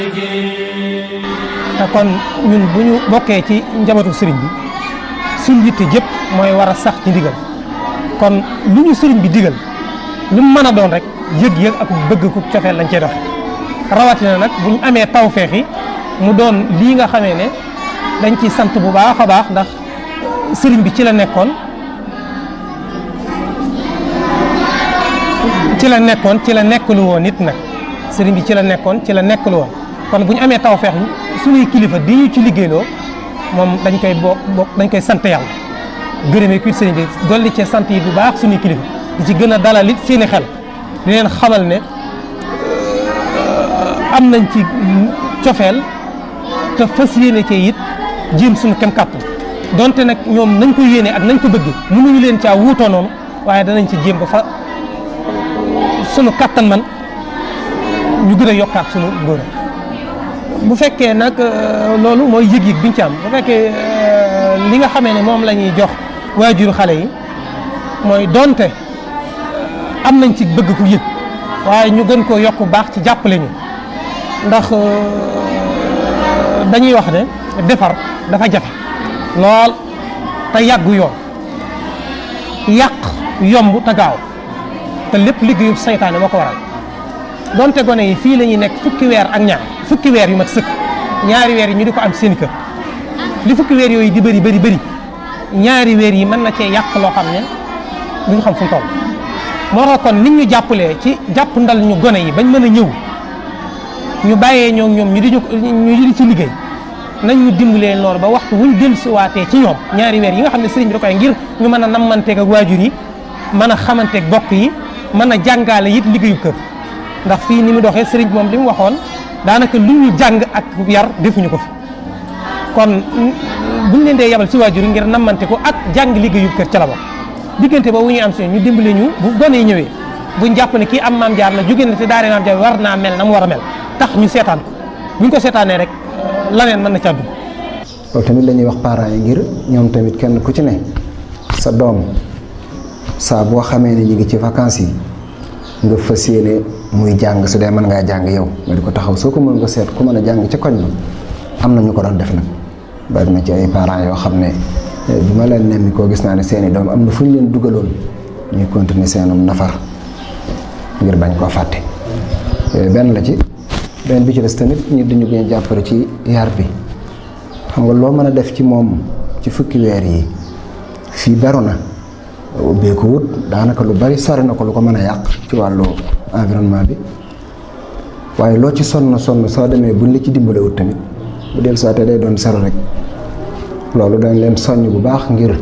te kon ñun bu ñu bokkee ci njabootu sëriñ bi suñ yitte jëpp mooy war a sax ci ndigal kon lu ñu sëriñ bi digal lu mu mën a doon rek yëg-yëg ak bëgg ku cofeel lañ cey doxe rawatina nag bu ñu amee tawfeex yi mu doon lii nga xamee ne dañ ci sant bu baax a baax ndax sëriñ bi ci la nekkoon ci la nekkalu woon nit nag sëriñ bi ci la nekkoon ci la nekkalu woon kon bu ñu amee tawfeex suñuy kilifa di ñu ci liggéeyloo moom dañ koy sant yàlla gërëmee kuy sëriñ bi dolli ci sant yi bu baax suñuy kilifa di ci gën a dalal it seeni xel di leen xamal ne am nañ ci cofeel te fas yéene cee it jéem suñu kem kàttan donte nag ñoom nañ ko yéene ak nañ ko bëgg mënuñu leen caa wuutoo noonu waaye danañ ci jéem ba fa suñu kàttan man ñu gën a yokkaat suñu ngóor bu fekkee nag loolu mooy yëg-yëg biñ ci am bu fekkee li nga xamee ne moom la ñuy jox waajuru xale yi mooy donte am nañ ci bëgg ku yëg waaye ñu gën koo yokk baax ci jàppale ñu ndax dañuy wax ne defar dafa jafe lool te yàggu yoon yàq yomb te gaaw te lépp liggéeyu saytaane moo ko waral donte gone yi fii la ñuy nekk fukki weer ak ñaar fukki weer yu mat sëkk ñaari weer yi ñu di ko am seen kër li fukki weer yooyu di bëri ñaari weer yi mën na cee yàq loo xam ne duñu xam fu mu toll moo tax kon nit ñu jàppalee ci jàpp ndal ñu gone yi bañ mën a ñëw ñu bàyyee ñoom ñu di ci liggéey nañ ñu dimbalee noonu ba waxtu wuñ dellusiwaatee ci ñoom ñaari weer yi nga xam ne sëriñ bi da koy ngir ñu mën a nammanteeg ak waajur yi mën a xamanteeg bokk yi mën a jàngaale it liggéeyu kër ndax fii ni mu doxee sëriñ bi moom li mu waxoon daanaka lu ñu jàng ak yar defuñu ko fi kon buñ leen dee yabal ci waajur yi ngir nammante ko ak jàng liggéeyu kër ca la bokk diggante ba wu ñuy am si ñu dimbale ñu bu gone yi ñëwee buñ jàpp ne kii am maam jaar la jóge na te daare maam jaar war naa mel na mu war a mel tax ñu seetaan ko buñ ko seetaanee rek laneen mën na ca dugg. loolu tamit la ñuy wax parents yi ngir ñoom tamit kenn ku ci ne sa doom saa boo xamee ne ñu ngi ci vacances yi nga fas yéene muy jàng su dee mën ngaa jàng yow nga di ko taxaw soo ko mën nga seet ku mën a jàng ca koñ ba am na ñu ko doon def nag bari na ci ay parents yoo xam ne bi ma leen nemmi koo gis naa ne seeni doom am na fu ñu leen dugaloon ñuy continuer seenum nafar ngir bañ koo fàtte benn la ci benn bi ci des tamit ñu dañu gën a jàppale ci yar bi xam nga loo mën a def ci moom ci fukki weer yi fii beru na ubbeeku wut daanaka lu bari sori na ko lu ko mën a yàq ci wàllu environnement bi waaye loo ci sonn soo demee buñ la ci dimbale wut tamit bu del soité day doon sero rek loolu dañ leen soññ bu baax ngir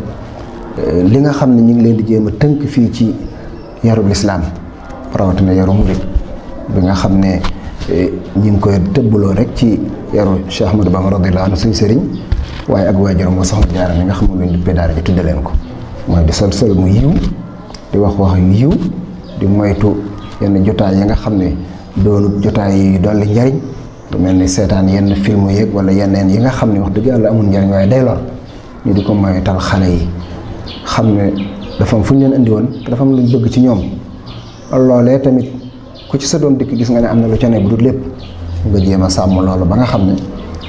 li nga xam ne ñu ngi leen di jéem a tënk fii ci yarub lislaam rawatina yaru murid bi nga xam ne ñu ngi koy tëbbaloo rek ci yaru Cheikh Ahmadou Bamba radiyallahu anhu suñu sëriñ waaye ak waajuram moo soxna Jaara mi nga xam ne luñ duppee daara ji tudde leen ko mooy di sol mu yiw di wax yu yiw di moytu yenn jotaay yi nga xam ne doonut jotaay yi dolli njariñ lu mel ni seetaan yenn film yeeg wala yeneen yi nga xam ne wax dëgg yàlla amul njariñ waaye day lor ñu di ko moytal xale yi xam ne dafa am fu ñu leen indi woon te dafa am luñ bëgg ci ñoom loolee tamit ku ci sa doom dikk gis nga ne am na lu ca ne bu dul lépp nga jéem a sàmm loolu ba nga xam ne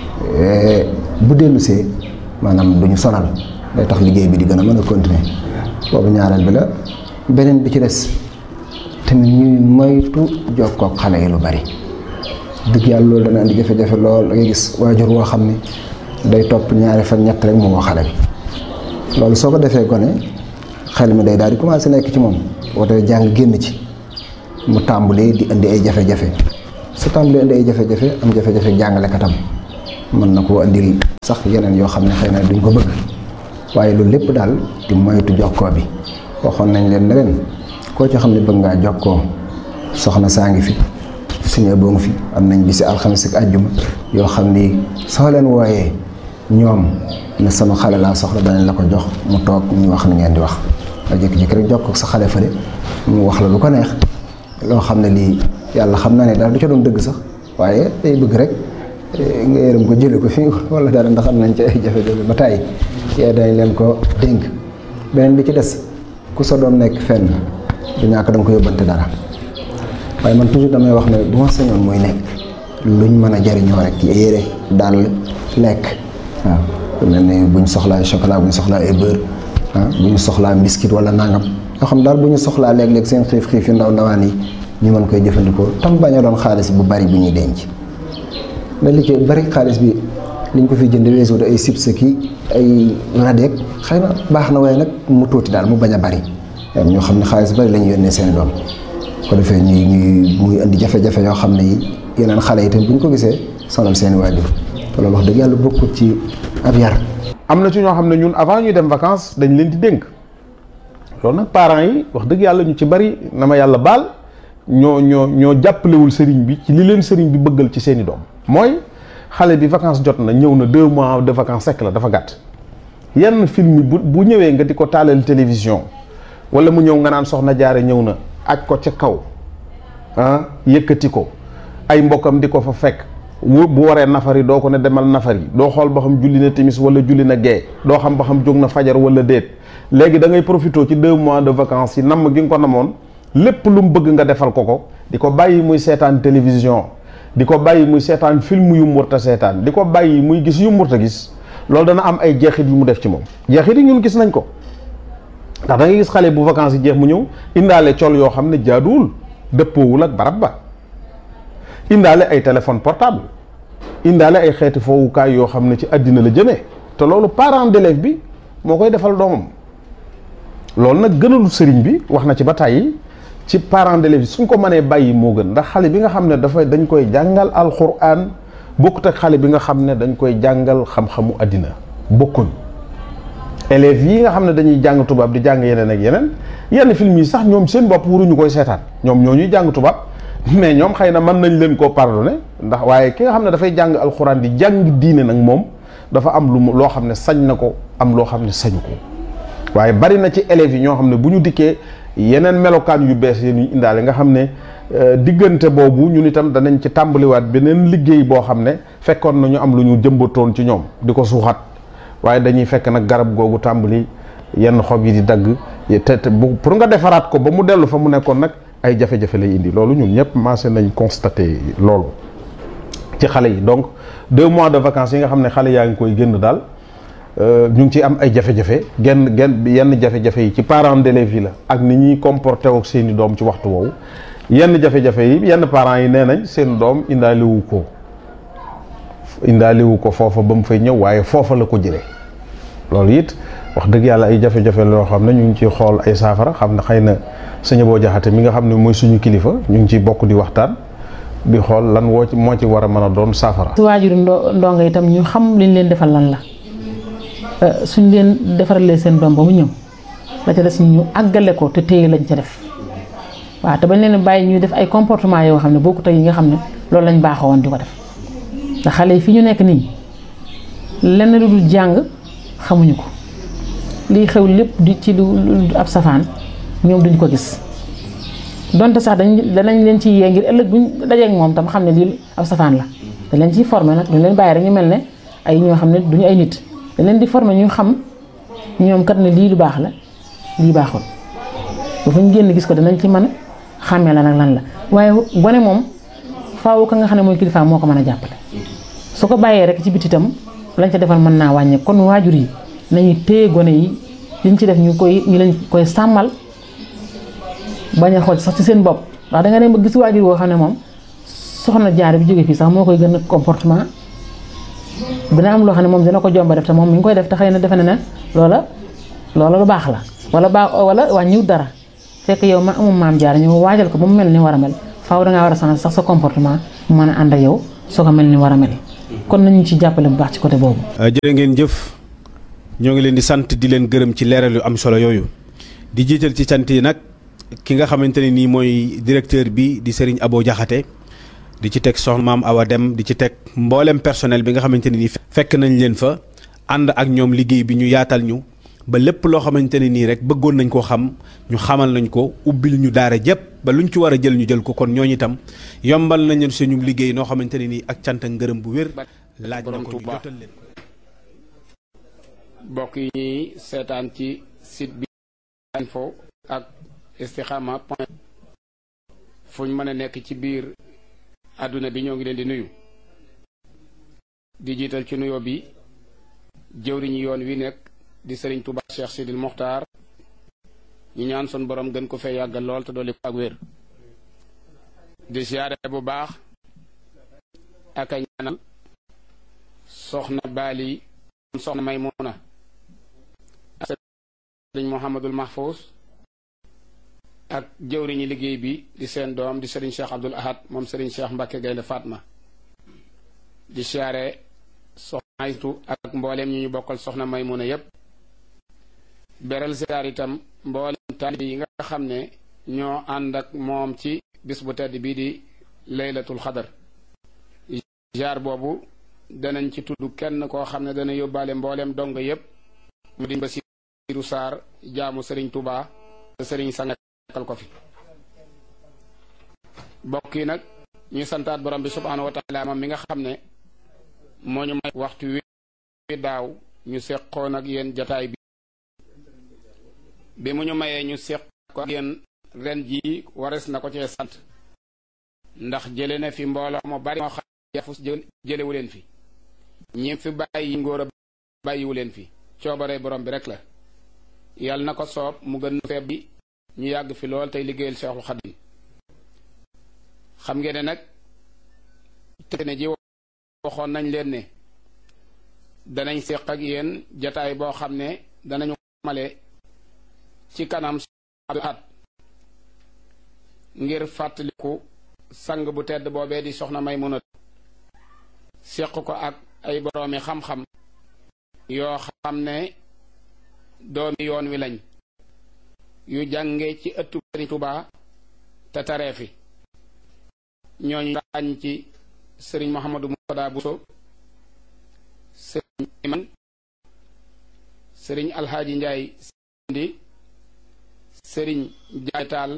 bu dellusee maanaam duñu sonal day tax liggéey bi di gën a mën a continuer boobu ñaareel bi la beneen bi ci des tamit ñuy moytu jokkook xale yi lu bari dëgg yàlla loolu dana andi jafe-jafe lool da ngay gis waajur woo xam ne day topp ñaari fan ñett rek mu woo xale bi loolu soo ko defee gone xel mi day daal di commencé nekk ci moom wootee jàng génn ci mu tàmbalee di indi ay jafe-jafe su tàmbalee indi ay jafe-jafe am jafe-jafe jàngalekatam mën na koo andil sax yeneen yoo xam ne xëy na duñ ko bëgg waaye loolu lépp daal di moytu jokkoo bi waxoon nañ leen ne leen koo ci xam ne bëgg ngaa jokkoo soxna saa ngi fi suñu boo ngi fi am nañ bisi alxames ak àjjuma yoo xam ni soo leen wooyee ñoom ne sama xale laa soxla danañ la ko jox mu toog ñu wax ni ngeen di wax nga jékki-jékki rek jokkoo sa xale fële mu wax la lu ko neex loo xam ne lii yàlla xam na ne daal du ca doon dëgg sax waaye day bëgg rek nga yërëm ko jële ko fii wala dara ndax am nañ ci ay jafe-jafe ba tàyyi yee dañ leen ko dénk beneen bi ci des ku sa doom nekk fenn du ñàkk da nga ko yóbbante dara waaye man toujours damay wax ne bu ma sañoon muy nekk luñ mën a jariñoo rek yére dàll lekk waaw mel ne bu ñu soxlaa chocolat bu ñu soxlaa ay beurre bu ñu soxlaa biscuit wala nangam yoo xam daal bu ñu soxlaa léeg-léeg seen xiif yu ndaw ndawaan yi ñu mën koy jëfandikoo tam bañ a doon xaalis bu bari bu ñuy denc mais li ci bari xaalis bi liñ ko fi jënd weesu ay chips ki ay radeek xëy na baax na waaye nag mu tuuti daal mu bañ a bari ñoo xam ne xaalis bari la ñu yónnee seen doom ko defee ñuy muy indi jafe-jafe yoo xam ne yi yeneen xale itam bu ñu ko gisee sonal seeni waajur te loolu wax dëgg yàlla bokkut ci ab yar. am na ci ñoo xam ne ñun avant ñuy dem vacances dañ leen di dénk loolu nag parents yi wax dëgg yàlla ñu ci bari na ma yàlla baal ñoo jàppalewul sëriñ bi ci li leen sëriñ bi bëggal ci seeni doom mooy xale bi vacances jot na ñëw na 2 mois de vacances sekk la dafa gàtt yenn film yi bu ñëwee nga di ko taalal télévision wala mu ñëw nga naan soxna jaare ñëw na aj ko ca kaw yëkkati ko ay mbokkam di ko fa fekk bu waree nafari doo ko ne demal nafari doo xool ba xam julli na timis wala julli na gee doo xam ba xam jóg na fajar wala déet léegi da ngay profité ci 2 mois de vacances yi namm gi nga ko namoon lépp lu mu bëgg nga defal ko di ko bàyyi muy seetaan télévision di ko bàyyi muy seetaan film yu murta seetaan di ko bàyyi muy gis yu murta gis loolu dana am ay jeexit yu mu def ci moom jeexit yi ñun gis nañ ko ndax da ngay gis xale bu vacances yi jeex mu ñëw indaale col yoo xam ne jaaduwul dëppoowul ak barab ba indaale ay téléphone portable indaale ay xeeti foowukaay yoo xam ne ci àddina la jëmee te loolu parent d'élève bi moo koy defal doomam loolu nag gënalu sëriñ bi wax na ci ba tàyyi ci parent d'élève bi suñ ko mënee bàyyi moo gën ndax xale bi nga xam ne dañ koy jàngal alxuraan bokkut ak xale bi nga xam ne dañ koy jàngal xam-xamu àddina bokkuñ élèves yi nga xam ne dañuy jàng tubaab di jàng yeneen ak yenn film yi sax ñoom seen bopp waruñu koy seetaan ñoom ñoo ñuy jàng tubaab mais ñoom xëy na mën nañ leen koo pardonné ndax waaye ki nga xam ne dafay jàng alxuraan di jàng diine nag moom dafa am loo xam ne sañ na ko am loo xam ne sañu ko waaye bari na ci élèves yi ñoo xam ne bu ñu dikkee yeneen melokaan yu bees yi ñu indaale nga xam ne diggante boobu ñun itam danañ ci tàmbaliwaat beneen liggéey boo xam ne fekkoon na ñu am lu ñu jëmbatoon ci ñoom di ko suuxat waaye dañuy fekk nag garab googu tàmbali yenn xob yi di dagg te pour nga defaraat ko ba mu dellu fa mu nekkoon nag ay jafe-jafe lay indi loolu ñun ñëpp commencé nañ constaté loolu ci xale yi donc 2 mois de vacances yi nga xam ne xale yaa ngi koy génn daal ñu ngi ci am ay jafe-jafe yenn jafe-jafe yi ci parents d'élèves yi la ak ni ñuy comporté ak seeni doom ci waxtu woowu yenn jafe-jafe yi yenn parents yi nee nañ seen doom indaaliwu ko foofa ba mu fay ñëw waaye foofa la ko jëlee loolu it wax dëgg yàlla ay jafe-jafe loo xam ne ñu ngi ciy xool ay saafara xam ne xëy na sëñ Abo Jaxate mi nga xam ne mooy suñu kilifa ñu ngi ciy bokk di waxtaan di xool lan moo ci war a mën a doon saafara. su waajuru ndongo itam ñu xam liñ leen defal lan la suñ leen defaralee seen doom ba mu ñëw la ca des ñu àggale ko te téye lañ ca def waaw te bañ leen bàyyi ñuy def ay comportement yoo xam ne bokkut ak yi nga xam ne loolu lañ baaxoo woon di ko def ndax xale yi fi ñu nekk nii lenn lu dul jàng xamuñu ko liy xew lépp di ci lu ab safaan ñoom duñ ko gis donte sax danañ leen ci yee ngir ëllëg buñ dajeek moom tam xam ne lii ab safaan la dañ leen ciy formé nag duñ leen bàyyi rek ñu mel ne ay ñoo xam ne duñu ay nit dañ leen di formé ñu xam ñoom kat ne lii lu baax la lii baaxul bu fa ñu génn gis ko danañ ci mën a xàmmee la nag lan la waaye gone moom faaw ka nga xam ne mooy kilifaam moo ko mën a jàppale su ko bàyyee rek ci biti itam lañ ca defal mën naa wàññee kon waajur yi nañu téye gone yi liñ ci def ñu leen koy sàmmal bañ a xool sax ci seen bopp ndax danga dem ba gis waajur woo xam ne moom soxna jaar bi jóge fii sax moo koy gën a comportement dina am loo xam ne moom dina ko jomba def te moom mi ngi koy def te xëy na defe na ne loola lu baax la wala wàññiwut dara fekk yow ma amul maam jaar ñëw waajal ko ba mu mel ni war a mel faaw dangaa war a changer sax sa comportement mu mën a ànd ak yow soo ko mel ni war a mel kon nañu ci jàppale bu baax ci côté boobu. jërë ngeen jëf ñoo ngi leen di sant di leen gërëm ci leeral yu am solo yooyu di jiital ci sant yi nag ki nga xamante ne nii mooy directeur bi di Serigne Abo Jaxate di ci teg soxna Maam Awa Dem di ci teg mboolem personnel bi nga xamante ne nii fekk nañ leen fa ànd ak ñoom liggéey bi ñu yaatal ñu ba lépp loo xamante ne nii rek bëggoon nañ koo xam ñu xamal nañ ko ubbil ñu daara jëpp ba luñ ci war a jël ñu jël ko kon ñooñu itam yombal nañ leen suñu liggéey noo xamante ne nii ak cant ak ngërëm bu wér laaj na ko ñu jotal leen ko. mbokk yi ñuy seetaan ci site bi info ak istikhama point fu ñu mën a nekk ci biir àdduna bi ñoo ngi leen di nuyu di jiital ci nuyoo bi jëwriñu yoon wi nekk di sëriñ Touba Cheikh Sidil Mokhtar ñu ñaan sun borom gën ko fee yàggal lool te dolli ko ak wér di siyaare bu baax ak a ñaanal soxna Bali soxna Maymuna ak sëriñ Mouhamadul Mahfous ak jëwriñu liggéey bi di seen doom di sëriñ Cheikh Abdoul Ahad moom sëriñ Cheikh Mbacke Gaynde Fatma di siyaare soxna Aytu ak mbooleem ñi ñu bokkal soxna Maymuna yépp beral siyaar itam mbooleem taalibe yi nga xam ne ñoo ànd ak moom ci bis bu tedd bii di laylatul xadar jaar boobu danañ ci tudd kenn koo xam ne dana yóbbaale mbooleem dong yépp mu di Basiiru Saar jaamu sëriñ Touba te sëriñ sangal ko fi bokk yi nag ñuy santaat borom bi subhaanahu wa taala moom mi nga xam ne moo ñu may waxtu wi daaw ñu seqoon ak yéen jataay bi mu ñu mayee ñu seq ko ak yéen ren jii wares na ko cee sant ndax jële na fi mbooloo mu bari moo xam yafus jëlewu leen fi ñi fi bàyyi ngóor a bàyyiwu leen fi coobare borom bi rek la yàlla na ko soob mu gën feeb bi ñu yàgg fi lool tey liggéeyal Seexul Xadiim xam ngeen ne nag te ne ji waxoon nañ leen ne danañ seq ak yéen jataay boo xam ne danañu male ci kanam at ngir fàttaliku sang bu tedd boobee di soxna Maymuna seq ko ak ay boroomi xam-xam yoo xam ne doomi yoon wi lañ yu jànge ci ëttu Sëriñ Tuubaa te taree fi ñooñu ràññ ci sëriñ Mouhamadou Moutada Bousso sëriñ Iman sëriñ Alxaaji Njaay Sindi sëriñ Jaay Taal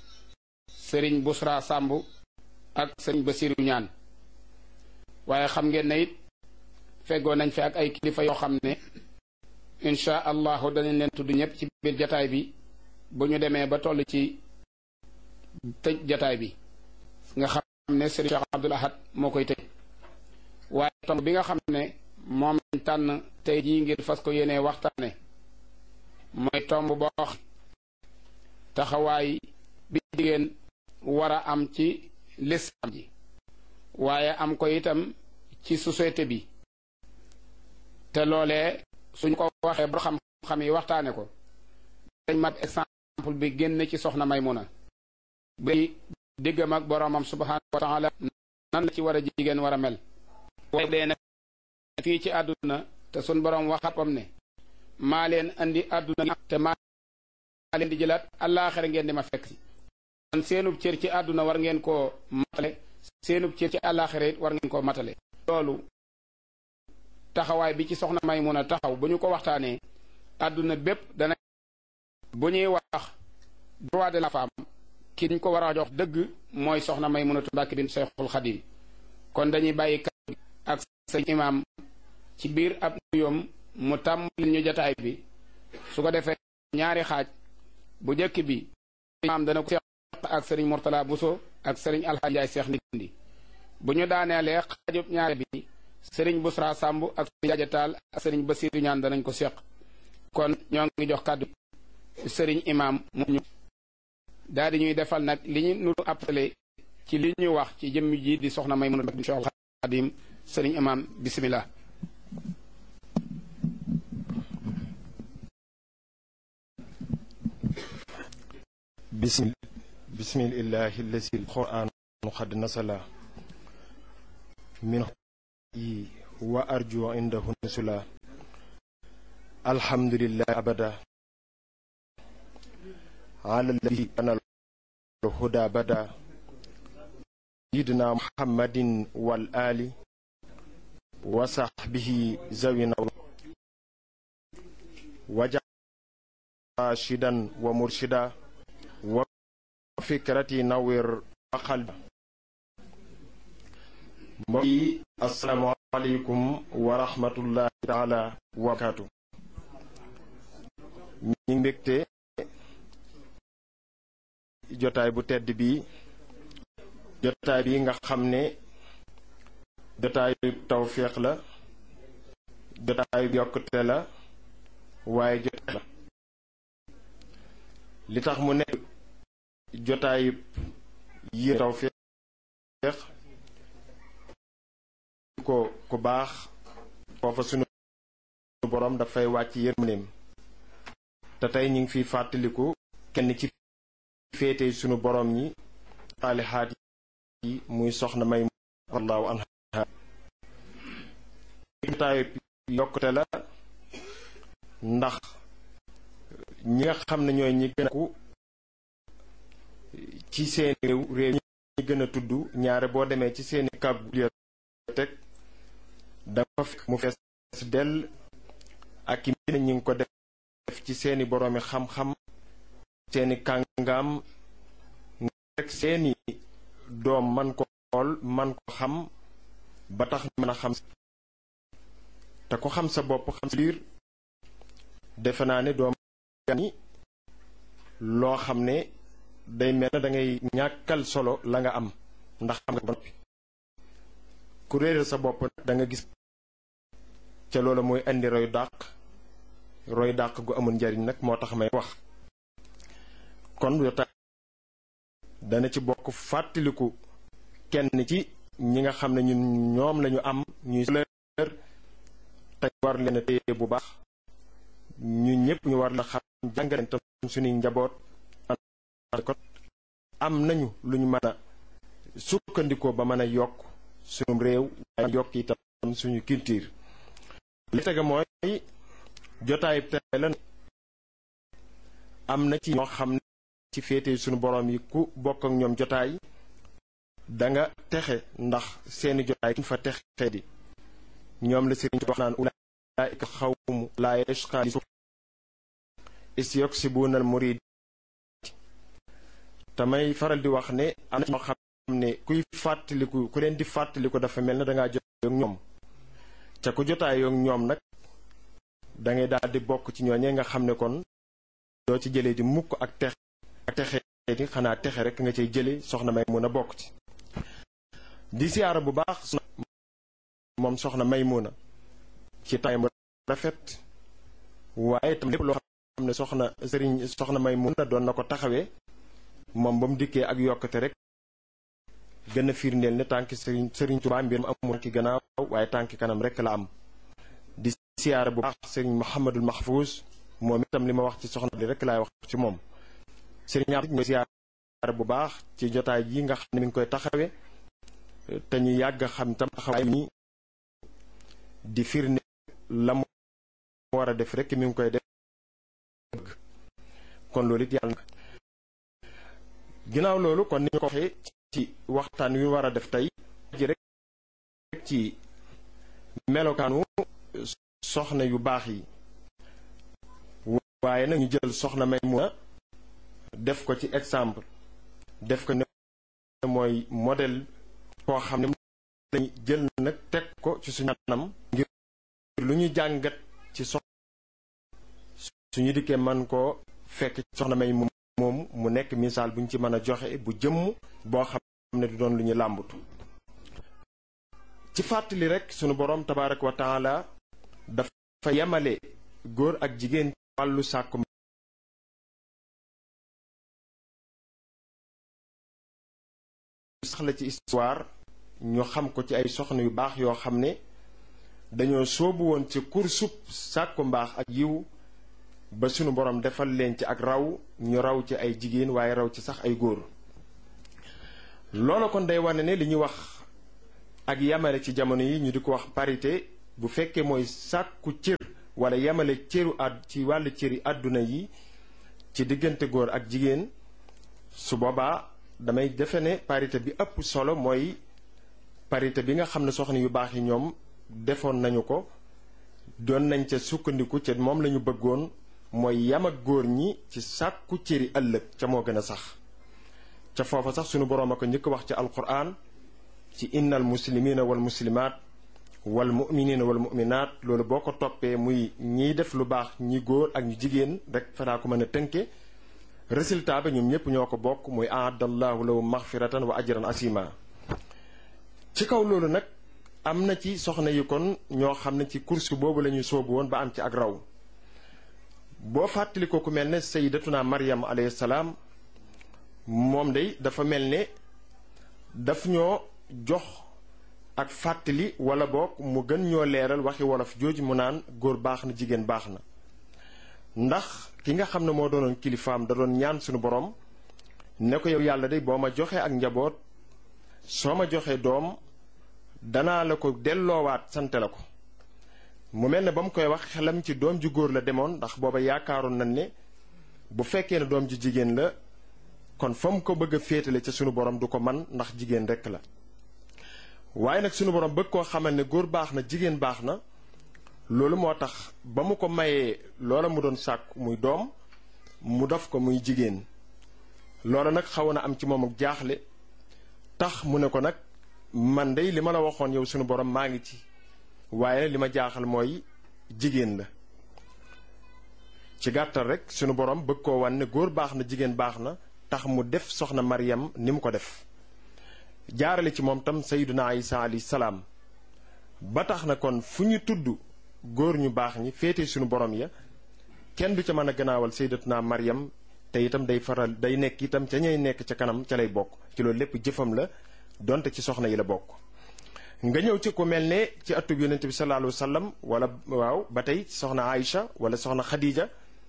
sëriñ Busra Sàmb ak sëriñ Basiru Ñaan waaye xam ngeen ne it feggoo nañ fi ak ay kilifa yoo xam ne insha allahu danañ leen tudd ñëpp ci biir jataay bi bu ñu demee ba toll ci tëj jataay bi nga xam ne sëriñ Cheikh Abdoul Ahad moo koy tëj waaye tomb bi nga xam ne moom lañ tànn tey jii ngir fas ko yéenee waxtaane mooy tomb boo wax taxawaay bi jigéen war a am ci lislaam ji waaye am ko itam ci société bi te loolee suñ ko waxee ba xam-xam yi waxtaane ko dañ mat exemple bi génn ci soxna Maymuna bi diggam ak boroomam subhaanahu wa taala nan la ci war a jigéen war a mel waaye dee nag fii ci àdduna te sun boroom waxapam ne maa leen andi àdduna te maa leen di jëlaat àllaaxira ngeen di ma fekk si kon seenub cër ci àdduna war ngeen koo matale seenub cër ci àllaaxira it war ngeen koo matale loolu taxawaay bi ci soxna Maymuna taxaw bu ñu ko waxtaanee àdduna bépp dana bu ñuy wax droit de la femme ki ñu ko war a jox dëgg mooy soxna Maymunatu Mbàkke bint Seexul Xadiim kon dañuy bàyyi kàddu ak sëñ imaam ci biir ab nuyoom mu tàmbali ñu jataay bi su ko defee ñaari xaaj bu njëkk bi imaam dana ko seq ak sëriñ Mourtala Bousso ak sëriñ Alxaaji Njaay Seex Ndindi bu ñu daaneelee xaajub ñaari bi sëriñ Busra Sàmb ak sëriñ Jaaja Taal ak sëriñ Basiiru Ñaan danañ ko seq kon ñoo ngi jox kàddu sëriñ imaam mu ñu daal di ñuy defal nag li ñu nuru appelé ci li ñu wax ci jëmm ji di soxna Maymuna bint Seexul Xadiim sëriñ imaam bismillah bismillahi allazi alqur'anu qad nasala min wa arju indahu nusula alhamdulillahi abada ala alladhi kana الهدى بدا سيدنا محمد والآل وصحبه زوينا وجعل راشدا ومرشدا وفكرتي نوير وقلب السلام عليكم ورحمة الله تعالى وبركاته ñi mbégte jotaay bu tedd bi jotaay bi nga xam ne jotaayu tawféex la, jotaayu yokkute la, waaye jotaay la. li tax mu nekk jotaayu yi tawféex ko baax foofa sunu borom dafay wàcc yërmandeem. te tey ñu ngi fiy fàttaliku kenn ci féete sunu borom ñi saalihaat yi muy soxna May wallahu anha. jotaayu yokkute la ndax ñi nga xam ne ñooy ñi gën a ku ci seen réew ñi gën a tudd ñaare boo demee ci seeni bibliothèque dafa fekk mu fees dell ak i mbind ñi ngi ko def ci seeni boroomi xam-xam, seeni kàngaam, rek seeni doom man ko xool man ko xam ba tax ñu mën a xam. te ko xam sa bopp xam sa biir defe naa ne doom ni loo xam ne day mel na da ngay ñàkkal solo la nga am ndax xam nga ba noppi. ku réeral sa bopp da nga gis ca loola mooy indi roy dàq gu amul njariñ nag moo tax may wax. kon dana ci bokk fàttaliku kenn ci ñi nga xam ne ñun ñoom lañu am ñuy leer te war leen a téye bu baax. ñun ñëpp ñu war la xam jàngaleen tam suñuy njaboot ko am nañu lu ñu mën a sukkandikoo ba mën a yokk suñu réew waaye yokk itam suñu culture. li tege mooy jotaay tey la am na ci ñoo xam ne ci féete suñu borom yi ku bokk ak ñoom jotaay danga texe ndax seeni jotaay kuñ fa texe di ñoom la sëriñ wax naan ulaa'ika xawmu laa yashqaa isyuksibuna al murid. tamay faral di wax ne am na ñoo xam ne kuy fàttaliku ku leen di fàttaliku dafa mel ne dangaa jotaay ak ñoom ca ku jotaay ak ñoom nag dangay daal di bokk ci ñooñee nga xam ne kon doo ci jëlee di mukk ak texe di xanaa texe rek nga cay jële soxna Maymuna bokk ci. di siyaara bu baax moom soxna Maymuna ci taayam rafet waaye tam lépp loo xam ne soxna Maymuna doon na ko taxawee moom ba mu dikkee ak yokkate rek gën a firndeel ne tànki sëriñ Tuubaa mbir mu amul tànki gannaaw waaye tànki kanam rek la am. di siyaara bu baax sëriñ Mouhamadul Mahfouz moom itam li ma wax ci soxna li rek laay wax ci moom. sëriñ Abdou mooy siyaara bu baax ci jotaay yi nga xam ne mi ngi koy taxawee te ñu yàgg xam tam taxawaay mi di firnde la mu war a def rek mi ngi koy def. kon loolu it yàlla na ginnaaw loolu kon ni ñu ko waxee ci waxtaan wi war a def tey ji rek ci melokaanu soxna yu baax yi waaye nag ñu jël soxna Maymuna def ko ci exemple def ko ne mooy modèle koo xam ne lañu jël nag teg ko ci suñu anam ngir lu ñu jàngat ci suñu dikkee man koo fekk soxna May moom mu nekk misaal bu ñu ci mën a joxe bu jëmm boo xam ne du doon lu ñu làmbatu. ci fàttali rek sunu boroom tabaaraka wa taala dafa yemale góor ak jigéen wàllu sàkku sax la ci histoire ñu xam ko ci ay soxna yu baax yoo xam ne dañoo soobu woon ci kursub sàkku mbaax ak yiw ba sunu borom defal leen ci ak raw ñu raw ci ay jigéen waaye raw ci sax ay góor. loolu kon day wane ne li ñuy wax ak yamale ci jamono yi ñu di ko wax parité bu fekkee mooy sàkku cër wala yamale cëru ci wàllu cëri àdduna yi ci diggante góor ak jigéen su boobaa damay defe ne parité bi ëpp solo mooy parité bi nga xam ne soxna yu baax yi ñoom defoon nañu ko doon nañ ca sukkandiku ca moom lañu bëggoon mooy yam ak góor ñi ci sàkku cëri ëllëg ca moo gën a sax ca foofa sax sunu boroom a ko njëkk wax ci alquran ci innal muslimina wal muslimaat wal muminina wal muminaat loolu boo ko toppee muy ñiy def lu baax ñi góor ak ñu jigéen rek fanaa ko mën a tënke résultat ba ñoom ñëpp ñoo ko bokk muy aadallahu lahu maxfiratan wa ajran asima. ci kaw loolu nag am na ci soxna yi kon ñoo xam ne ci course boobu la ñuy soobu woon ba am ci ak raw. boo fàttali ko ku mel ne sayyidatuna Maryam alayhi salaam moom day dafa mel ne daf ñoo jox ak fàttali wala boog mu gën ñoo leeral waxi wolof jooju mu naan góor baax na jigéen baax na. ndax ki nga xam ne moo doonoon kilifaam da doon ñaan suñu borom ne ko yow yàlla day boo ma joxee ak njaboot soo ma joxee doom danaa la ko delloowaat sante la ko. mu mel ne ba mu koy wax xelam ci doom ju góor la demoon ndax booba yaakaaroon nañ ne bu fekkee ne doom ju jigéen la kon fa mu ko bëgg a féetale ca sunu borom du ko man ndax jigéen rekk la. waaye nag sunu borom bëgg koo xamal ne góor baax na jigéen baax na loolu moo tax ba mu ko mayee loola mu doon sàkk muy doom mu def ko muy jigéen. loola nag xaw na am ci moom ak jaaxle tax mu ne ko nag man dey li ma la waxoon yow sunu borom maa ngi ci. waaye li ma jaaxal mooy jigéen la. ci gàttal rek sunu borom bëgg koo wan ne góor baax na jigéen baax na tax mu def soxna Maryam ni mu ko def. jaarale ci moom tam sayyiduna Isa alayhi salaam ba tax na kon fu ñu tudd góor ñu baax ñi féete sunu borom ya kenn du ca mën a gannaawal sayyidatuna Maryam te itam day nekk itam ca ñay nekk ca kanam ca lay bokk ci loolu lépp jëfam la donte ci soxna yi la bokk. nga ñëw ci ku mel ne ci atub yonent bi sallallahu alayhi wa sallam wala waaw ba tey soxna Aïcha wala soxna Khadija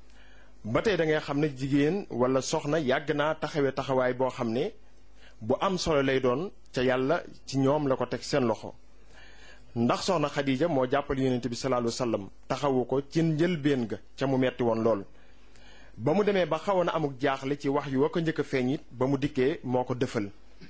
ba tey da ngay xam ne jigéen wala soxna yàgg naa taxawee taxawaay boo xam ne bu am solo lay doon ca yàlla ci ñoom la ko teg seen loxo. ndax soxna Khadija moo jàppal yonent bi sallallahu alayhi wa sallam taxawu ko ci njëlbéen ga ca mu metti woon lool. ba mu demee ba xawoon na amuk jaaxle ci wax yu wa ko njëkk a feeñ it ba mu dikkee moo ko dëfal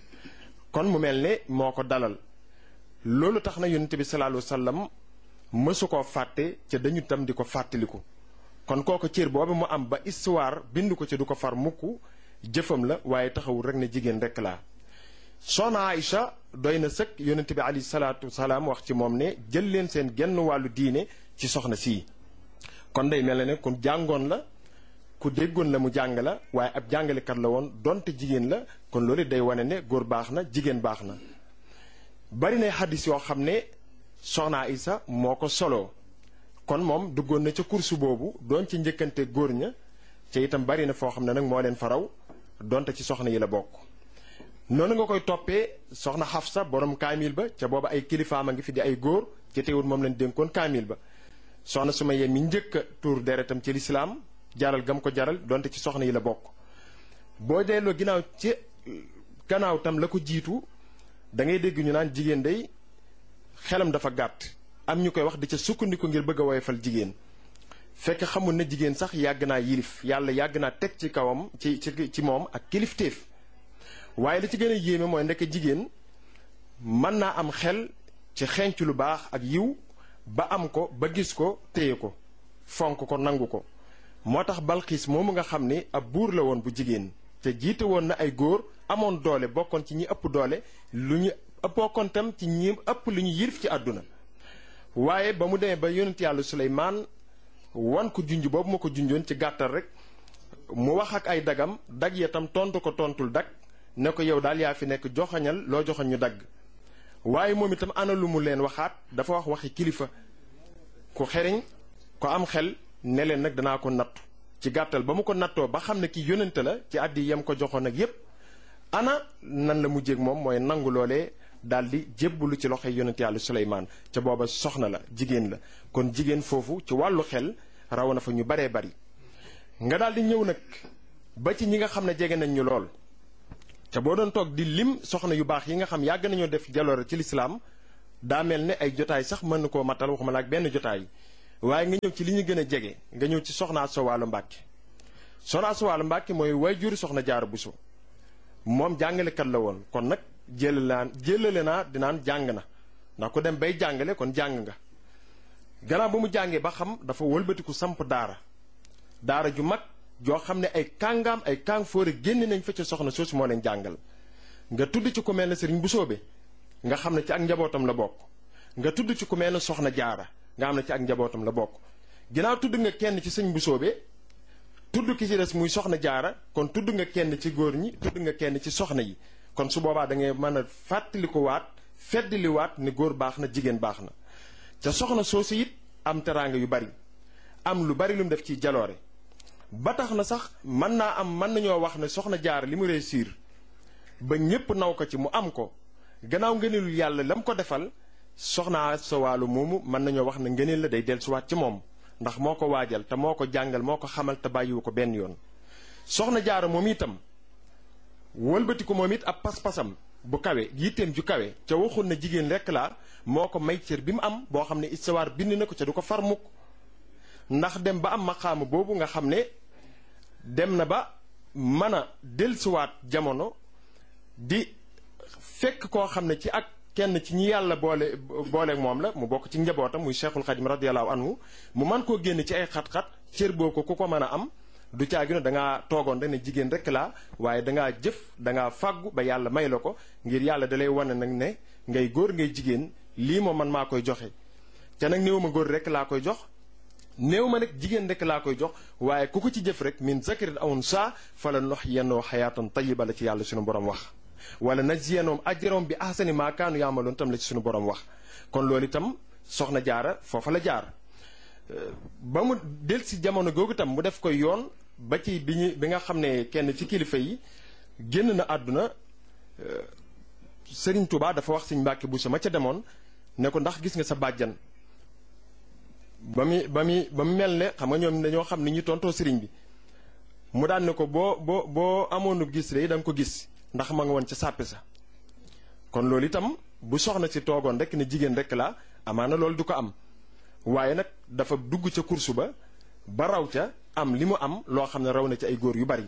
kon mu mel ne moo ko dalal. loolu tax na yonent bi sallallahu alayhi wa sallam mësu koo fàtte ca dañu tam di ko fàttaliku kon kooku cër boobu mu am ba histoire bind ko ca du ko far mukk jëfam la waaye taxawul rek ne jigéen rek laa. soxna Aïcha doy na sëkk yonent bi alayhi salaatu wasalaam wax ci moom ne jël leen seen genn wàllu diine ci soxna sii. kon day mel ne ku jàngoon la ku déggoon la mu jàng la waaye ab jàngalekat la woon donte jigéen la kon loolu day wane ne góor baax na jigéen baax na. bari na xaddis yoo xam ne soxna Isa moo ko soloo kon moom duggoon na ca kursu boobu doon ci njëkkante góor ña ca itam bari na foo xam ne nag moo leen faraw donte ci soxna yi la bokk. noonu nga koy toppee soxna Xafsa borom kaamil ba ca booba ay kilifaam a ngi fi di ay góor ci teewul moom lañ dénkoon kaamil ba. soxna Sumayya mi njëkk a tuur deretam ci lislaam jaral gam ko jaral donte ci soxna yi la bokk. boo delloo ginnaaw ci gannaaw tam la ko jiitu. da ngay dégg ñu naan jigéen day xelam dafa gàtt am ñu koy wax di ca sukkandiku ngir bëgg a woyofal jigéen fekk xamul ne jigéen sax yàgg naa yilif yàlla yàgg naa teg ci kawam ci moom ak kilifteef. waaye li ci gën a yéeme mooy ndekk jigéen mën naa am xel ci xenc lu baax ak yiw ba am ko ba gis ko téye ko fonk ko nangu ko. moo tax Balxiis moomu nga xam ne ab buur la woon bu jigéen te jiite woon na ay góor amoon doole bokkoon ci ñi ëpp doole lu ñu bokkoon tam ci ñi ëpp lu ñu yilif ci àdduna. waaye ba mu demee ba yonent yàlla Suleymaan wan ko junj boobu ma ko junjoon ci gàttal rek mu wax ak ay dagam dag ya tam tontu ko tontul dag ne ko yow daal yaa fi nekk joxañal loo joxañ ñu dagg. waaye moom itam ana lu mu leen waxaat dafa wax waxi kilifa ku xeriñ ko am xel ne leen nag danaa ko nattu. ci gàttal ba mu ko nattoo ba xam ne ki yónnante la ci àddi yam ko joxoon ak yépp ana nan la mujjéeg moom mooy nangu loolee daal di jébbalu ci loxoy yónnante yàlla Suleymaan ca booba soxna la jigéen la kon jigéen foofu ci wàllu xel raw na fa ñu baree bari. nga daal di ñëw nag ba ci ñi nga xam ne jege nañ ñu lool ca boo doon toog di lim soxna yu baax yi nga xam yàgg nañoo def jaloore ci lislaam daa mel ne ay jotaay sax mën na koo matal waxuma la ak benn jotaay. waaye nga ñëw ci li ñu gën a jege nga ñëw ci soxna Asta Walo Mbàkke. soxna Asta Walo Mbàkke mooy waajur soxna Jaara Buso moom jàngalekat la woon kon nag jëlale naa dinaan jàng na ndax ku dem bay jàngale kon jàng nga. gannaaw ba mu jàngee ba xam dafa wëlbatiku samp daara ju mag joo xam ne ay kàngaam ay kàng fóore génn nañ fa ca soxna soosu moo leen jàngal. nga tudd ci ku mel ne Sëriñ Busoobe nga xam ne ci ak njabootam la bokk. nga tudd ci ku mel ne soxna Jaara nga xam ne ci ak njabootam la bokk. ginnaaw tudd nga kenn ci sëñ Busoobe tudd ki ci des muy soxna jaara kon tudd nga kenn ci góor ñi tudd nga kenn ci soxna yi kon su boobaa da ngay mën a fàttalikuwaat feddliwaat ni góor baax na jigéen baax na ca soxna soosu it am teraanga yu bari am lu bari lu mu def ci jaloore ba tax na sax mën nañoo wax ne soxna jaara li mu réussir ba ñépp naw ko ci mu am ko gannaaw ngëneelul yàlla la mu ko defal soxna sa wàllu moomu mën nañoo wax ne ngëneel la day dellusiwaat ci moom ndax moo ko waajal te moo ko jàngal moo ko xamal te bàyyiwu ko benn yoon soxna jaara moom itam wëlbati ko moom it ab pas-pasam bu kawe yitteem ju kawe ca waxul na jigéen rekk laa moo ko may cër bi mu am boo xam ne istawaar bind na ko ca du ko far mukk ndax dem ba am maqaama boobu nga xam ne dem na ba mën a dellusiwaat jamono di fekk koo xam ne ci ak kenn ci ñi yàlla booleeg moom la mu bokk ci njabootam muy Cheikhul Khadim radiyallahu anhu mu man koo génn ci ay xat-xat cër boo ko ku ko mën a am du caagi ne dangaa toogoon rek ne jigéen rek laa waaye dangaa jëf dangaa fàggu ba yàlla may la ko ngir yàlla dalay wane nag ne ngay góor ngay jigéen lii moom man maa koy joxe te nag néew ma góor rek laa koy jox néew ma nag jigéen rek laa koy jox waaye ku ko ci jëf rek min zakarin aw unsaa fala nuhyiyannahu hayaatan tayyiba la ci yàlla suñu borom wax wala najziyannahum ajrahum bi ahsani maa kaanu yaamaloon tam la ci suñu borom wax kon loolu itam soxna jaara foofa la jaar ba mu del si jamono googu itam mu def koy yoon ba ci bi nga xam ne kenn ci kilifa yi génn na àdduna Sëriñ Tuubaa dafa wax Sëriñ Mbàkke Buso ma ca demoon ne ko ndax gis nga sa bàjjan ba mu mel ne xam nga ñoom dañoo xam ni ñu tontoo sëriñ bi mu daan ne ko boo amoonu gis rek da nga ko gis ndax ma nga woon ca sàppe sa kon loolu itam bu soxna si toogoon rek ne jigéen rek la amaana loolu du ko am waaye nag dafa dugg ca kursu ba raw ca am li mu am loo xam ne raw na ci ay góor yu bari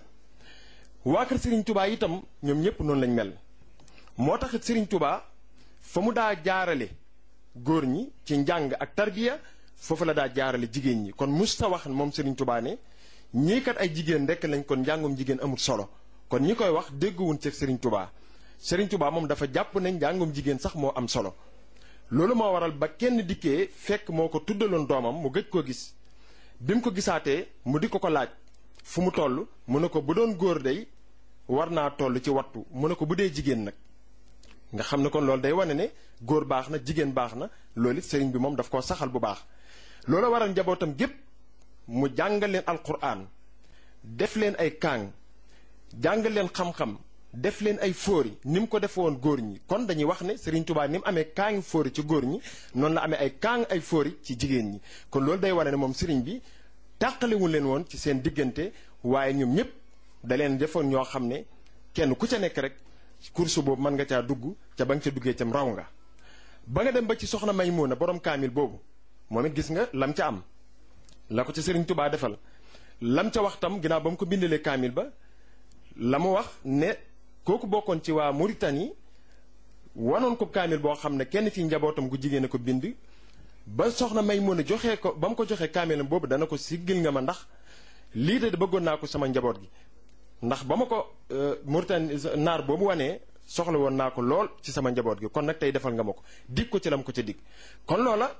waa kër Serigne Touba itam ñoom ñëpp noonu lañ mel moo taxit Serigne Touba fa mu daa jaarale góor ñi ci njàng ak tarbiya foofu la daa jaarale jigéen ñi kon musta wax moom Serigne Touba ne ñii kat ay jigéen rek lañ kon njàngum jigéen amul solo kon ñi koy wax dégguwuñ ci Serigne Touba moom dafa jàpp ne njàngum jigéen sax moo am solo loolu moo waral ba kenn dikkee fekk moo ko tuddaloon doomam mu gëj koo gis bi mu ko gisaatee mu di ko laaj fu mu toll mu ne ko bu doon góor day war naa toll ci wattu mu ne ko bu dee jigéen nag nga xam ne kon loolu day wane ne góor baax na jigéen baax na loolu it sëriñ bi moom daf koo saxal bu baax loolu waral njabootam gépp mu jàngal leen alquran def leen ay kaang jàngal leen xam-xam def leen ay fóori ni mu ko def woon góor ñi kon dañuy wax ne Serigne Touba ni mu amee kaangi fóori ci góor ñi noonu la amee ay kaang ay fóori ci jigéen ñi kon loolu day wane ne moom Serigne bi tàqalewul leen woon ci seen diggante waaye ñoom ñëpp da leen defoon ñoo xam ne kenn ku ca nekk rek course boobu mën nga caa dugg ca ba nga ca duggee cam raw nga ba nga dem ba ci soxna Maymuna borom kaamil boobu moom it gis nga lam ca am la ko ca Serigne Touba defal lam ca wax tam ginnaaw ba mu ko bindalee kaamil ba la mu wax ne kooku bokkoon ci waa Mauritanie wanoon ko kaamil boo xam ne kenn ci njabootam gu jigéen a ko bind ba soxna Maymuna joxee ko ba mu ko joxee kaamilam boobu dana ko siggil nga ma ndax lii de bëggoon naa ko sama njaboot gi ndax ba ma ko Mauritanie naar boobu wanee soxla woon naa ko lool ci sama njaboot gi kon nag tey defal nga ma ko dig ko ci lam ko ca dig kon loola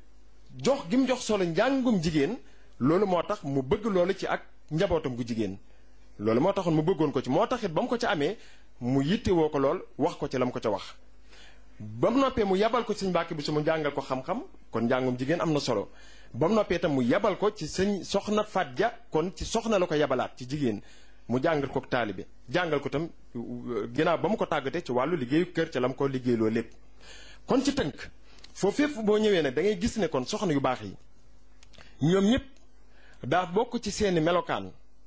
jox gi mu jox solo njàngum jigéen loolu moo tax mu bëgg loolu ci ak njabootam gu jigéen loolu moo taxoon mu bëggoon ko ci moo taxit ba mu ko ca amee mu yittewoo ko lool wax ko ci la mu ko ca wax ba mu noppee mu yabal ko ci sëñ Mbàkke Buso mu jàngal ko xam-xam kon njàngum jigéen am na solo ba mu noppee itam mu yabal ko ci sëñ soxna Faat Ja kon ci soxna la ko yabalaat ci jigéen mu jàngal ko taalibe jàngal ko tam ginnaaw ba mu ko tàggatee ci wàllu liggéeyu kër ca la mu ko liggéeyloo lépp kon ci tënk foofu fépp boo ñëwee nag da ngay gis ne kon soxna yu baax yi ñoom ñëpp daa bokk ci seeni melokaan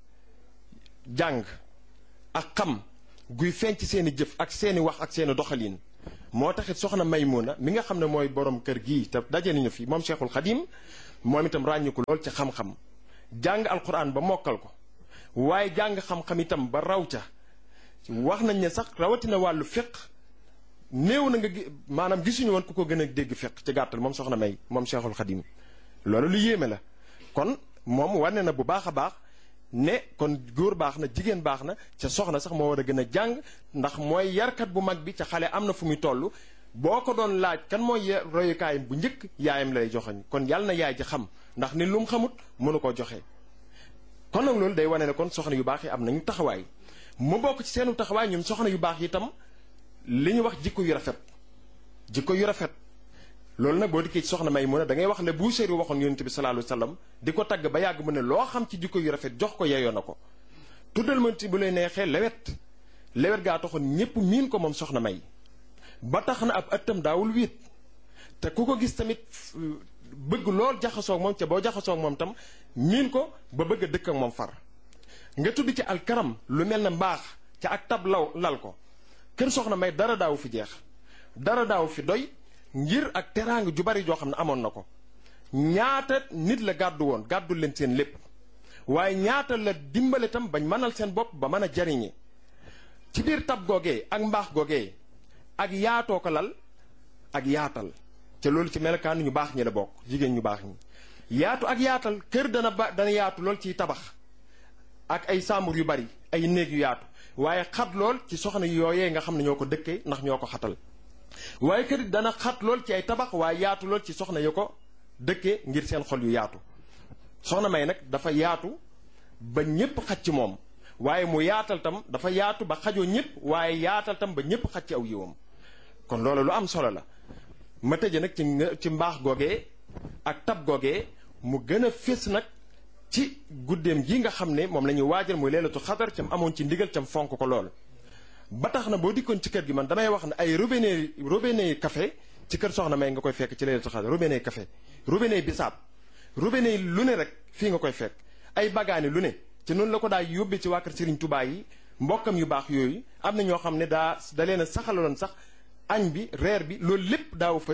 jàng ak xam guy feeñ ci seeni jëf ak seeni wax ak seeni doxalin moo taxit soxna Maymuna mi nga xam ne mooy borom kër gii te daje nañu fi moom Cheikhul Khadim moom itam ràññiku lool ci xam-xam jàng alquran ba mokkal ko waaye jàng xam-xam itam ba raw ca wax nañ ne sax rawatina wàllu fiq néew na nga maanaam gisuñu woon ku ko gën a dégg fiq ci gàttal moom soxna May moom Cheikhul Khadim loolu lu yéeme la kon moom wane na bu baax a baax ne kon góor baax na jigéen baax na ca soxna sax moo war a gën a jàng ndax mooy yarkat bu mag bi ca xale am na fu muy toll boo ko doon laaj kan mooy royukaayam bu njëkk yaayam lay joxoñ kon yàlla na yaay ji xam ndax ni lu mu xamut mënu koo joxe kon nag loolu day wane ne kon soxna yu baax yi am nañu taxawaay mu bokk ci seenu taxawaay ñun soxna yu baax yi itam li ñu wax jikko yu rafet jikko yu rafet loolu nag boo dikkee ci soxna Maymuna da ngay wax ne Buusiri waxoon yonent bi sallallahu alayhi wasallam di ko tagg ba yàgg mu ne loo xam ci jikko yu rafet jox ko yeyoo na ko tuddal ma ci bu lay neexee lewet gaa taxoon ñépp miin ko moom soxna May ba tax na ab ëttam daawul wiit te ku ko gis tamit bëgg lool jaxasoog moom ca boo jaxasoog moom tam miin ko ba bëgg a dëkk ak moom far nga tudd ci alkaram lu mel ne mbaax ca ak tab lal ko kër soxna May dara daawu fi jeex dara daawu fi doy ngir ak teraanga ju bari joo xam ne amoon na ko ñaata nit la gàddul leen seen lépp waaye ñaata la dimbale tam bañ mënal seen bopp ba mën a jariñe ci biir tab googee ak mbaax googee ak yaatoo ko lal ak yaatal te loolu ci melokaan ñu baax ñi la bokk jigéen ñu baax ñi yaatu ak yaatal kër dana yaatu lool ciy tabax ak ay sàmbur yu bari ay néeg yu yaatu waaye xat lool ci soxna yooyee nga xam ne ñoo ko dëkkee ndax ñoo ko xatal waaye kër dana xat lool ci ay tabax waaye yaatu lool ci soxna yu ko dëkkee ngir seen xol yu yaatu soxna May nag dafa yaatu ba ñépp xaj ci moom waaye mu yaatal tam dafa yaatu ba xajoo ñépp waaye yaatal tam ba ñépp xaj ci aw yiwam kon loolu lu am solo la ma tëje nag ci mbaax googee ak tab googee mu gën a fés nag ci guddeem gi nga xam ne moom la ñuy waajal muy leelatu xadar cam amoon ci ndigal cam fonk ko lool ba tax na boo dikkoon ci kër gi man damay wax ne ay robinet café ci kër soxna May nga koy fekk ci leelatu xadar robinet café robinet bisaab robinet lu ne rek fii nga koy fekk ay bagaani lu ne ci noonu la ko daa yóbbee ci waa kër Serigne Touba yi mbokkam yu baax yooyu am na ñoo xam ne da leen a saxaloon sax añ bi reer bi loolu lépp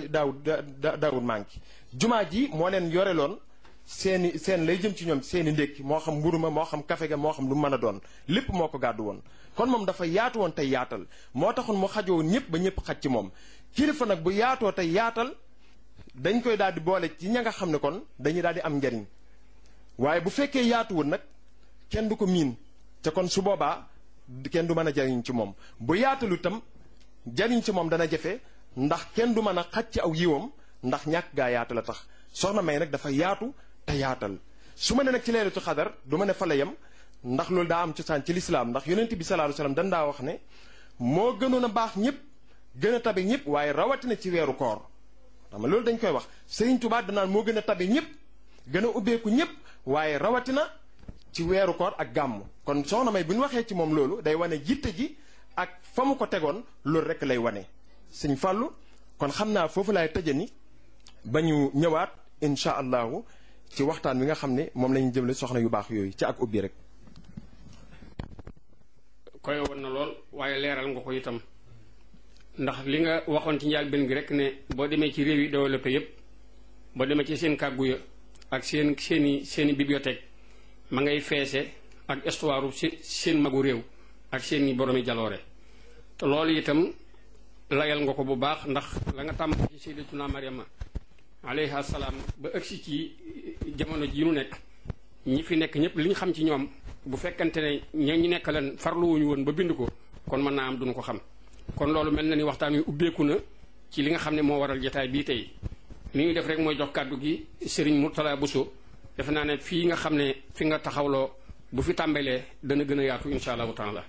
daawul manqué jumaa ji moo leen yoreloon seen lay jëm ci ñoom seeni ndékki moo xam mburu ma moo xam kafe ga moo xam lu mën a doon lépp moo ko gàddu woon kon moom dafa yaatu woon tey yaatal moo taxoon mu xajoo ñëpp ba ñëpp xaj ci moom kilifa nag bu yaatoo tey yaatal dañ koy daal di boole ci ña nga xam ne kon dañuy daal di am njariñ waaye bu fekkee yaatuwul nag kenn du ko miin te kon su boobaa kenn du mën a jariñ ci moom bu yaatalu tam jariñ ci moom dana jafe ndax kenn du mën a xaj ci aw yiwam ndax ñàkk gaa yaatu la tax soxna May nag dafa yaatu te yaatal su ma ne nag ci leelatu xadar du ma ne fa la yem ndax loolu daa am cosaan ci lislaam ndax yonent bi sallallahu alayhi wasallam dan daa wax ne moo gënoon a baax ñëpp gën a tabe ñëpp waaye rawatina ci weeru koor xam loolu dañ koy wax Serigne Touba danaan moo gën a tabe ñëpp gën a ubbeeku ñëpp waaye rawatina ci weeru koor ak gàmm kon soxna May bu ñu waxee ci moom loolu day wane jitte ji ak fa mu ko tegoon loolu rek lay wane sëñ Fàllu kon xam naa foofu laay tëjani ba ñu ñëwaat incha allahu ci waxtaan wi nga xam ne moom la ñu jëmle soxna yu baax yooyu ci ak ubbi rek. koy woon na lool waaye leeral nga ko itam ndax li nga waxoon ci njëlbéen gi rek ne boo demee ci réew yi développé yépp boo demee ci seen kàggu ya ak seeni bibliothèque ma ngay feese ak histoire seen magu réew ak seeni boromi jaloore te loolu itam layal nga ko bu baax ndax la nga tàmm ci sayyidatuna Maryama alayha salaam ba ëgsi ci jamono ji nu nekk ñi fi nekk ñëpp li ñu xam ci ñoom bu fekkante ne ñu nekk leen farluwuñu woon ba bind ko kon mën naa am duñu ko xam kon loolu mel na ni waxtaan wi ubbeeku na ci li nga xam ne moo waral jotaay bii tey li ñuy def rek mooy jox kàddu gi Serigne Mourtala Bousso defe naa ne fii nga xam ne fi nga taxawloo bu fi tàmbalee dana gën a yaatu insha allahu taala.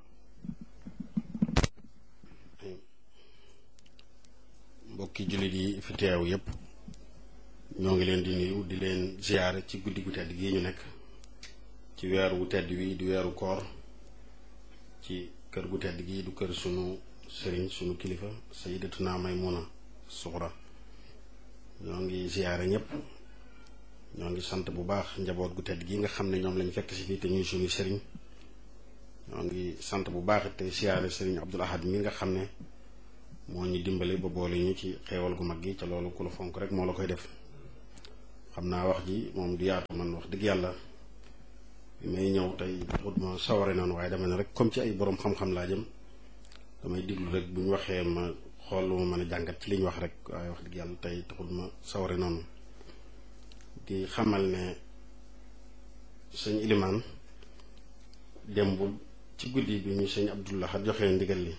mbokki jullit yi fi teew yépp ñoo ngi leen di nuyu di leen ziyaare ci guddi gu tedd gi ñu nekk ci weer wu tedd wi di weeru koor ci kër gu tedd gi du kër sunu sëriñ sunu kilifa sayyidatuna Maymuna Suxra ñoo ngi ziyaare ñépp ñoo ngi sant bu baax njaboot gu tedd gi nga xam ne ñoom lañ fekk si fii te ñuy sunu sëriñ ñoo ngi sant bu baax te ziyaare sëriñ Abdul Ahad mi nga xam ne moo ñu dimbale ba boole ñu ci xeewal gu mag gi ca loolu ku la fonk rek moo la koy def xam naa wax ji moom du yaatu man wax dëgg yàlla bi may ñëw tey taxut ma saware noonu waaye dama ne rek comme ci ay borom xam-xam laa jëm damay diglu rek bu ñu waxee ma xool lu ma mën a jàngat ci li ñu wax rek waaye wax dëgg yàlla tey taxut ma saware noonu di xamal ne sëñ Ilimaan démb ci guddi bi ñu sëñ Abdullah joxee ndigal li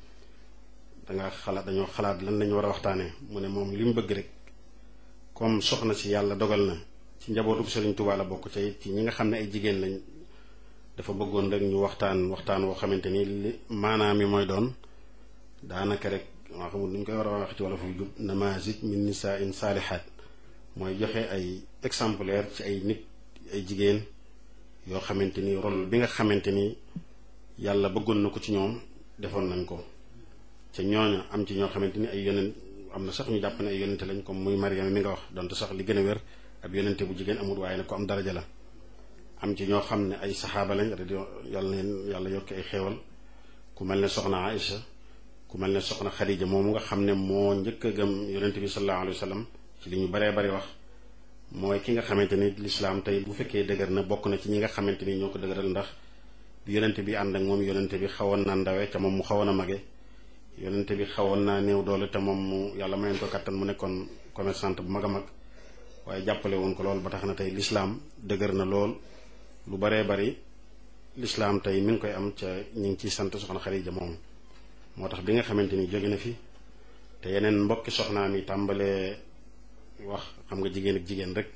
dañoo xalaat lan lañu war a waxtaanee mu ne moom li mu bëgg rek comme soxna si yàlla dogal na ci njabootu Serigne Touba la bokk ci ñi nga xam ne ay jigéen lañ dafa bëggoon rek ñu waxtaan woo xamante ni li maanaam mi mooy doon daanaka rek waa xamul nu ñu koy war a wax ci wala fu jub namazij min nisaain saalihaat mooy joxe ay exemplaire ci ay nit ay jigéen yoo xamante ni rôle bi nga xamante ni yàlla bëggoon na ko ci ñoom defoon nañ ko ca ñooña am ci ñoo xamante ni ay yonent am na sax ñu jàpp ne ay yonente lañ comme muy Mariama mi nga wax donte sax li gën a wér ab yonente bu jigéen amul waaye nag ko am daraja la am ci ñoo xam ne ay saxaaba lañ yàlla yokki ay xéewal ku mel ne soxna Aïcha ku mel ne soxna Xadija moomu nga xam ne moo njëkk a gëm yonente bi sallallahu alayhi wa sallam ci li ñu baree bari wax mooy ki nga xamante ni lislaam tey bu fekkee dëgër na bokk na ci ñi nga xamante ni ñoo ko dëgëral ndax bi yonente bi ànd ak moom yonente bi xawoon naa ndawe ca moom mu xawoon a mage yonente bi xawoon naa néew doole te moom mu yàlla mayoon ko kattan mu nekkoon commerçante bu mag a mag waaye jàppale woon ko lool ba tax na tey lislaam dëgër na lool lu baree bari lislaam tey mi ngi koy am ca ñu ngi ciy sant soxna Xadija moom moo tax bi nga xamante ni jóge na fi te yeneen mbokki soxnaam yi tàmbalee wax xam nga jigéen ak jigéen rek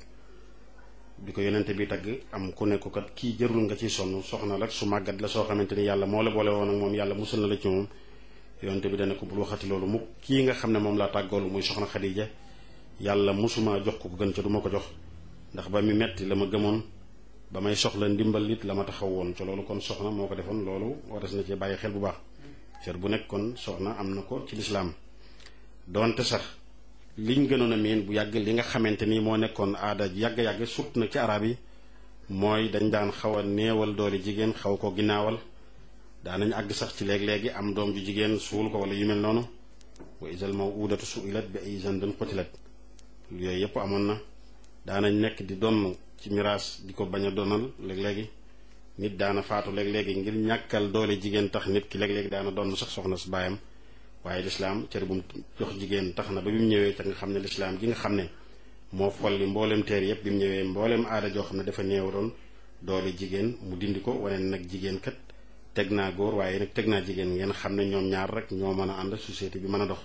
bi ko yonente bi tagg am ku ne ko kat kii jërul nga ciy sonn soxna rek su màggat la soo xamante ni yàlla moo la boole woon ak moom yàlla musul na la ci moom yonente bi dana ko bul waxati loolu mukk kii nga xam ne moom laa tàggoolu muy soxna Xadija yàlla musuma jox ko gën ca du ma ko jox ndax ba mi metti la ma gëmoon ba may soxla ndimbal it la ma taxaw woon ca loolu kon soxna moo ko defoon loolu waras na cee bàyyi xel bu baax cër bu nekk kon soxna am na ko ci lislaam doonte sax liñ gënoon a miin bu yàgg li nga xamante ni moo nekkoon aada yàgg-yàgg surtout nag ci arab yi mooy dañ daan xaw a néewal doole jigéen xaw ko ginnaawal daanañ àgg sax ci léeg-léegi am doom ju jigéen suul ko wala yu mel noonu wa isal mawudatu suilat bi ay zanbin qutilat yooyu yëpp amoon na daanañ nekk di donn ci miraas di ko bañ a donal léeg-léegi nit daana faatu léeg-léegi ngir ñàkkal doole jigéen tax nit ki léeg-léegi daana donn sax soxna su baayam waaye lislaam cër bu mu jox jigéen tax na ba bi mu ñëwee ca nga xam ne lislaam gi nga xam ne moo folli mbooleem teer yëpp bi mu ñëwee mbooleem aada joo xam ne dafa néew doon doole jigéen mu dindi ko wane nag jigéen kat teg naa góor waaye nag teg naa jigéen ngeen xam ne ñoom ñaar rek ñoo mën a ànd société bi mën a dox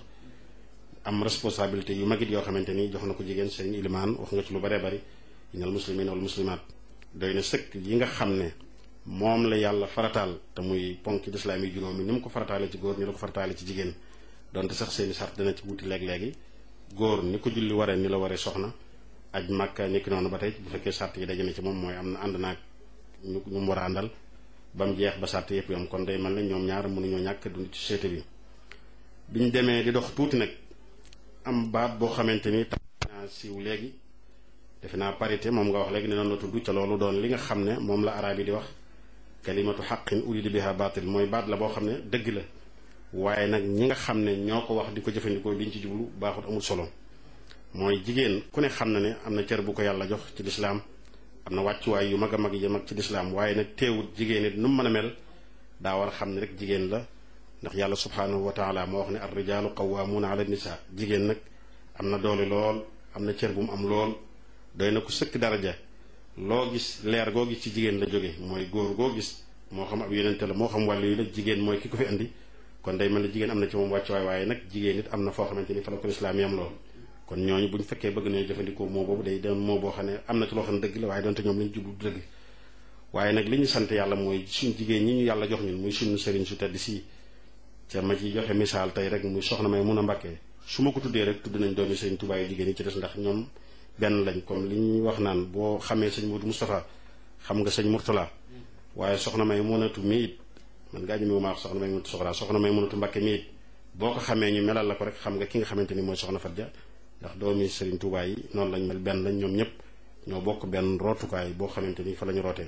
am responsabilité yu magit yoo xamante ni jox na ko jigéen sëriñ Ilimaan wax nga ci lu baree bari innal muslimin wal muslimaat doy na sëkk yi nga xam ne moom la yàlla farataal te muy ponk lislaam yi juróomi ni mu ko farataale ci góor ni la ko farataale ci jigéen donte sax seeni sart dana ci wuti léeg-léegi góor ni ko julli waree ni la waree soxna aj màkka nekki noonu ba tey bu fekkee sart yi daje na ci moom mooy am na ànd naag ñu mu war a àndal ba mu jeex ba sart yëpp yom kon day mel ne ñoom ñaar mënuñoo ñàkk dund ci société bi biñ demee di dox tuuti nag am baat boo xamante ni tax naa siiw léegi defe naa parité moom nga wax léegi ne noonu la tudd ca loolu doon li nga xam ne moom la araab yi di wax kalimatu xaqin urida biha baatil mooy baat la boo xam ne dëgg la waaye nag ñi nga xam ne ñoo ko wax di ko jëfandikoo liñ ci jublu baaxut amul solo mooy jigéen ku ne xam na ne am na cër bu ko yàlla jox ci lislaam am na wàccuwaay yu mag a mag yi mag ci lislaam waaye nag teewut jigéen it nu mu mën a mel daa war a xam ne rek jigéen la ndax yàlla subhaanahu wa taala moo wax ne ar rijaalu qawwaamuuna ala nisa jigéen nag am na doole lool am na cër bu mu am lool doy na ko sëkk daraja loo gis leer goo gis ci jigéen la jóge mooy góor goo gis moo xam ab yonente la moo xam wàllu yi la jigéen mooy ki ko fi andi kon day mel ne jigéen am na ci moom wàccuwaay waaye nag jigéen it am na foo xamante ni fa la ko lislaam yam lool kon ñooñu buñ fekkee bëgg nañu jëfandikoo moo boobu day doon moo boo xam ne am na ci loo xam ne dëgg la waaye doonte ñoom lañu jublu dëgg waaye nag li ñu sant yàlla mooy suñ jigéen ñi ñu yàlla jox ñun muy suñu sëriñ su tedd si ca ma ci joxe misaal tey rek muy soxna may mun a Mbàkke su ma ko tuddee rek tudd nañ doomi sëriñ Tuubaa yu jigéen yi ci des ndax ñoom benn lañ comme li ñuy wax naan boo xamee sëñ Modou Moustapha xam nga sëñ Mourtala waaye soxna may munatu mi it man ngaa ñëme wu ma wax soxna may munatu soxna may munatu Mbàkke mi it boo ko xamee ñu melal la ko rek xam nga ki nga xamante ni mooy soxna Fatja ndax doomi sëriñ Tuubaa yi noonu lañ mel benn lañ ñoom ñëpp ñoo bokk benn rootukaay boo xamante ni fa la ñu rootee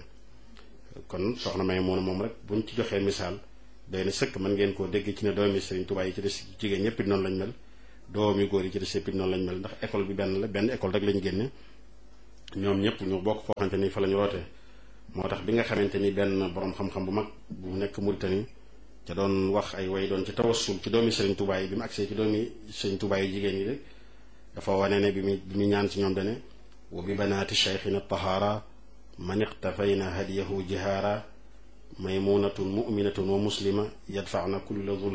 kon soxna may mun a moom rek buñ ci joxee misaal doy na sëkk mën ngeen koo dégg ci ne doomi sëriñ Tuubaa yi ci des jigéen ñëpp it noonu lañ mel doomi góor yi ci des yëpp it noonu lañ mel ndax école bi benn la benn école rek lañ génne ñoom ñëpp ñu bokk foo xamante ni fa la ñu rootee moo tax bi nga xamante ni benn borom xam-xam bu mag bu nekk Mauritanie ca doon wax ay way doon ci tawassul ci doomi sëriñ Tuubaa yi bi mu agsee ci doomi sëriñ Tuubaa yi jigéen yi rek dafa wane ne bi mu ñaan ci ñoom dane wa bi banaati cheikhina tahaara man iqtafayna hadiyahu jihaara maymunatun muminatun wa muslima yadfaana kulla